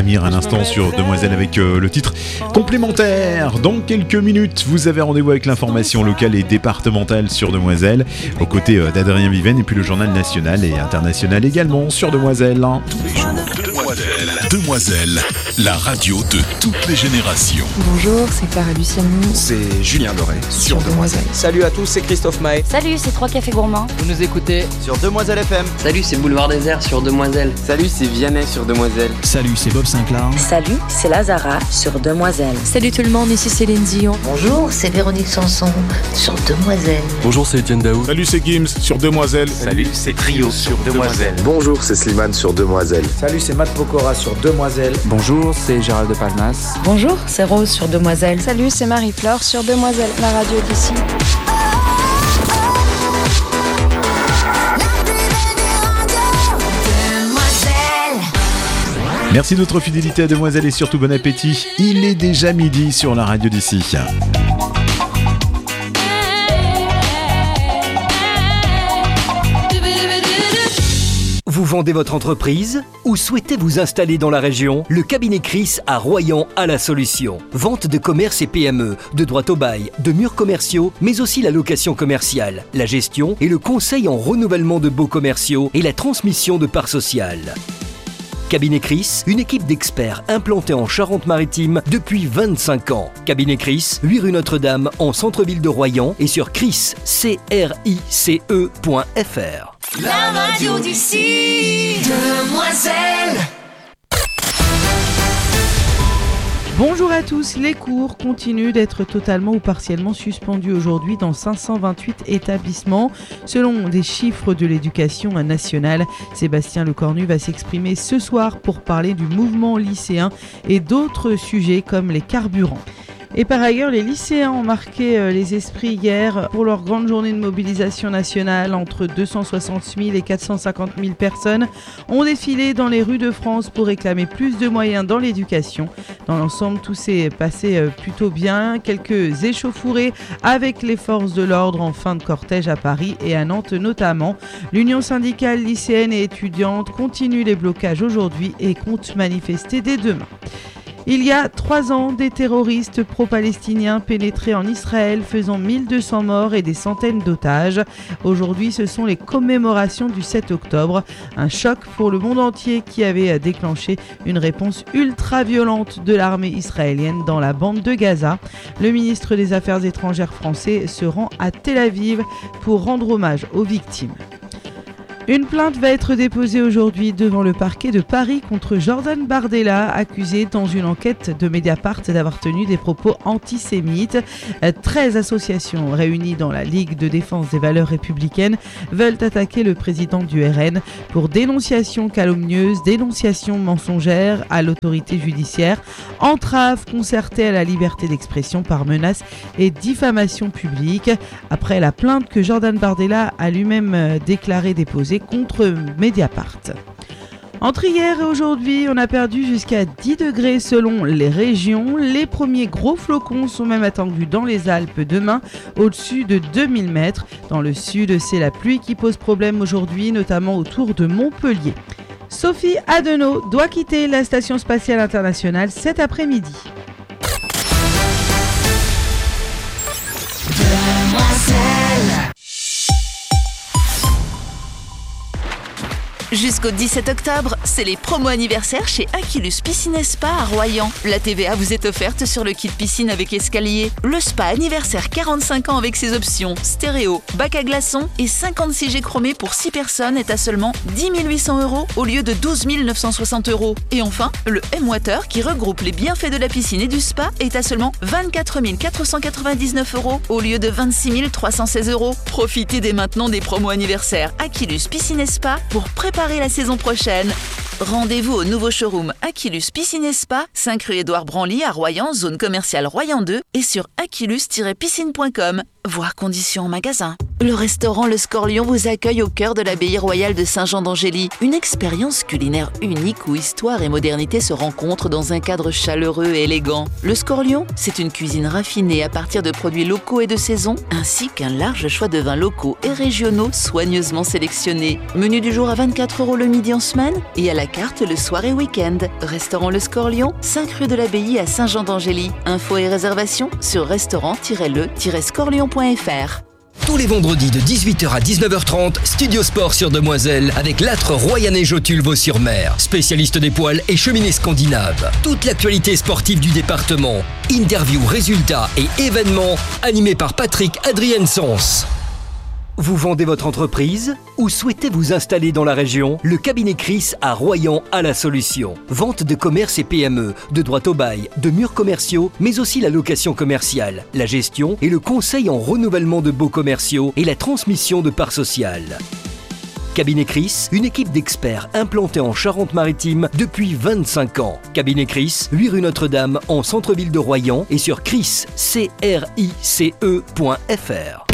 Amir à l'instant sur Demoiselle avec le titre complémentaire. Dans quelques minutes, vous avez rendez-vous avec l'information locale et départementale sur Demoiselle, aux côtés d'Adrien Viven, et puis le journal national et international également sur Demoiselle. Tous les jours, Demoiselle, la radio de toutes les générations. Bonjour, c'est Clara Luciani. C'est Julien Doré sur Demoiselle. Salut à tous, c'est Christophe Maé. Salut, c'est 3 Cafés Gourmands. Vous nous écoutez sur Demoiselle FM. Salut, c'est Boulevard Désert sur Demoiselle. Salut, c'est Vianney sur Demoiselle. Salut, c'est Bob Sinclair. Salut, c'est Lazara sur Demoiselle. Salut tout le monde, ici Céline Dion. Bonjour, c'est Véronique Sanson sur Demoiselle. Bonjour, c'est Etienne Daou. Salut, c'est Gims sur Demoiselle. Salut, c'est Trio sur Demoiselle. Bonjour, c'est Slimane sur Demoiselle. Salut, c'est Matt Pokora sur Demoiselle. Bonjour, c'est Gérald de Palmas. Bonjour, c'est Rose sur Demoiselle. Salut, c'est Marie-Flore sur Demoiselle, la radio d'ici. Merci de votre fidélité à Demoiselle et surtout bon appétit. Il est déjà midi sur la radio d'ici. Vous vendez votre entreprise ou souhaitez vous installer dans la région? Le cabinet Chris à Royan a la solution. Vente de commerce et PME, de droit au bail, de murs commerciaux, mais aussi la location commerciale, la gestion et le conseil en renouvellement de baux commerciaux et la transmission de parts sociales. Cabinet Chris, une équipe d'experts implantés en Charente-Maritime depuis 25 ans. Cabinet Chris, 8 rue Notre-Dame, en centre-ville de Royan et sur chriscrice.fr. La radio d'ici, Demoiselle. Bonjour à tous, les cours continuent d'être totalement ou partiellement suspendus aujourd'hui dans 528 établissements. Selon des chiffres de l'éducation nationale, Sébastien Lecornu va s'exprimer ce soir pour parler du mouvement lycéen et d'autres sujets comme les carburants. Et par ailleurs, les lycéens ont marqué les esprits hier pour leur grande journée de mobilisation nationale. Entre 260 000 et 450 000 personnes ont défilé dans les rues de France pour réclamer plus de moyens dans l'éducation. Dans l'ensemble, tout s'est passé plutôt bien. Quelques échauffourées avec les forces de l'ordre en fin de cortège à Paris et à Nantes notamment. L'Union syndicale lycéenne et étudiante continue les blocages aujourd'hui et compte manifester dès demain. Il y a 3 ans, des terroristes pro-palestiniens pénétraient en Israël, faisant 1200 morts et des centaines d'otages. Aujourd'hui, ce sont les commémorations du 7 octobre. Un choc pour le monde entier qui avait déclenché une réponse ultra-violente de l'armée israélienne dans la bande de Gaza. Le ministre des Affaires étrangères français se rend à Tel Aviv pour rendre hommage aux victimes. Une plainte va être déposée aujourd'hui devant le parquet de Paris contre Jordan Bardella, accusé dans une enquête de Mediapart d'avoir tenu des propos antisémites. 13 associations réunies dans la Ligue de défense des valeurs républicaines veulent attaquer le président du RN pour dénonciation calomnieuse, dénonciation mensongère à l'autorité judiciaire, entrave concertée à la liberté d'expression par menace et diffamation publique. Après la plainte que Jordan Bardella a lui-même déclarée déposée contre Mediapart. Entre hier et aujourd'hui, on a perdu jusqu'à 10 degrés selon les régions. Les premiers gros flocons sont même attendus dans les Alpes demain, au-dessus de 2000 mètres. Dans le sud, c'est la pluie qui pose problème aujourd'hui, notamment autour de Montpellier. Sophie Adenau doit quitter la Station spatiale internationale cet après-midi. Jusqu'au 17 octobre, c'est les promos anniversaires chez Aquilus Piscine et Spa à Royan. La TVA vous est offerte sur le kit piscine avec escalier. Le spa anniversaire 45 ans avec ses options stéréo, bac à glaçons et 56 G chromés pour 6 personnes est à seulement 10 800 € au lieu de 12 960 €. Et enfin, le M-Water qui regroupe les bienfaits de la piscine et du spa est à seulement 24 499 € au lieu de 26 316 €. Profitez dès maintenant des promos anniversaires Aquilus Piscine et Spa pour préparer la saison prochaine. Rendez-vous au nouveau showroom Aquilus Piscine et Spa, 5 rue Édouard Branly à Royan, zone commerciale Royan 2 et sur aquilus-piscine.com. Voir conditions en magasin. Le restaurant Le Scorlion vous accueille au cœur de l'abbaye royale de Saint-Jean d'Angély. Une expérience culinaire unique où histoire et modernité se rencontrent dans un cadre chaleureux et élégant. Le Scorlion, c'est une cuisine raffinée à partir de produits locaux et de saison, ainsi qu'un large choix de vins locaux et régionaux soigneusement sélectionnés. Menu du jour à 24 € le midi en semaine et à la carte le soir et week-end. Restaurant Le Scorlion, 5 rue de l'Abbaye à Saint-Jean d'Angély. Infos et réservations sur restaurant-le-scorlion.fr. Tous les vendredis de 18h à 19h30, Studio Sport sur Demoiselle avec l'âtre Royanais Jotul Vaux-sur-Mer, spécialiste des poils et cheminée scandinave. Toute l'actualité sportive du département, interviews, résultats et événements animés par Patrick Adriensens. Vous vendez votre entreprise ou souhaitez vous installer dans la région? Le cabinet Chris à Royan a la solution. Vente de commerce et PME, de droit au bail, de murs commerciaux, mais aussi la location commerciale, la gestion et le conseil en renouvellement de baux commerciaux et la transmission de parts sociales. Cabinet Chris, une équipe d'experts implantés en Charente-Maritime depuis 25 ans. Cabinet Chris, 8 rue Notre-Dame en centre-ville de Royan et sur chriscrice.fr.